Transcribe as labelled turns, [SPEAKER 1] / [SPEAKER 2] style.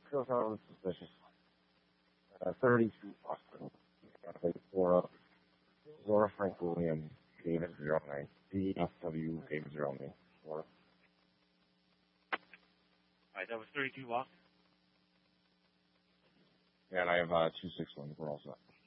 [SPEAKER 1] still sounds suspicious. 32 Boston. Plate 4 up. Zora Frank William, David 09. DFW, David 09. 4.
[SPEAKER 2] All right, that was 32 Boston.
[SPEAKER 1] And I have 261. We're all set.